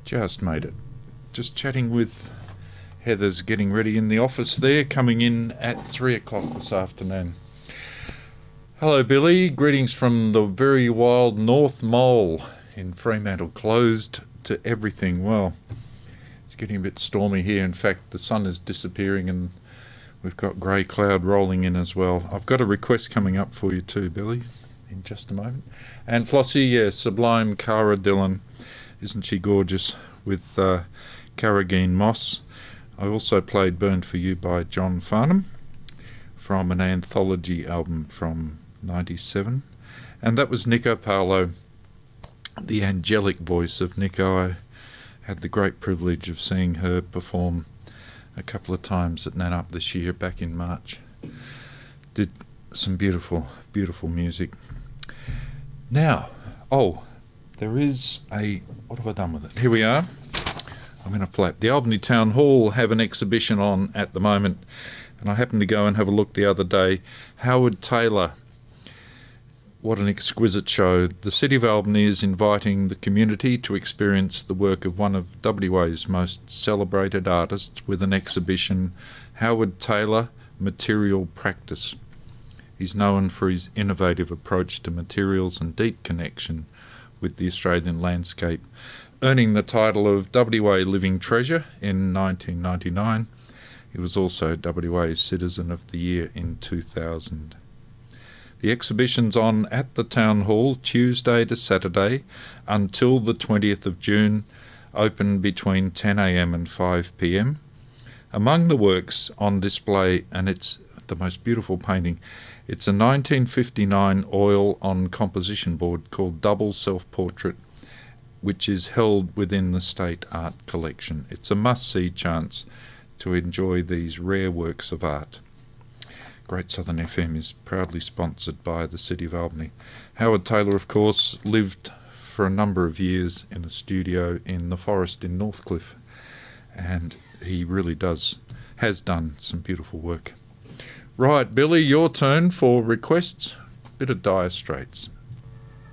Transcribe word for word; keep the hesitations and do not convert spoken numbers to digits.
Just made it. Just chatting with Heather's getting ready in the office there, coming in at three o'clock this afternoon. Hello, Billy. Greetings from the very wild North Mole in Fremantle. Closed to everything. Well, it's getting a bit stormy here. In fact, the sun is disappearing and we've got grey cloud rolling in as well. I've got a request coming up for you too, Billy, in just a moment. And Flossie, yeah, sublime Cara Dillon. Isn't she gorgeous? With uh, Carrageen Moss. I also played Burn For You by John Farnham from an anthology album from ninety-seven. And that was Nico Paolo, the angelic voice of Nico. I had the great privilege of seeing her perform a couple of times at Nannup this year, back in March. Did some beautiful, beautiful music. Now, oh, there is a... what have I done with it? Here we are. I'm going to flap. The Albany Town Hall have an exhibition on at the moment, and I happened to go and have a look the other day. Howard Taylor. What an exquisite show. The City of Albany is inviting the community to experience the work of one of W A's most celebrated artists with an exhibition, Howard Taylor, Material Practice. He's known for his innovative approach to materials and deep connection with the Australian landscape, earning the title of W A Living Treasure in nineteen ninety-nine. He was also W A's Citizen of the Year in two thousand. The exhibition's on at the Town Hall Tuesday to Saturday until the twentieth of June, open between ten a m and five p m. Among the works on display, and it's the most beautiful painting, it's a nineteen fifty-nine oil on composition board called Double Self-Portrait, which is held within the State Art Collection. It's a must-see chance to enjoy these rare works of art. Great Southern F M is proudly sponsored by the City of Albany. Howard Taylor, of course, lived for a number of years in a studio in the forest in Northcliffe, and he really does, has done some beautiful work. Right, Billy, your turn for requests. Bit of Dire Straits.